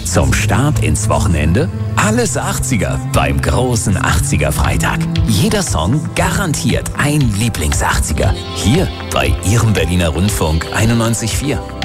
Zum Start ins Wochenende alles 80er beim großen 80er Freitag. Jeder Song garantiert ein Lieblings-80er. Hier bei Ihrem Berliner Rundfunk 91.4.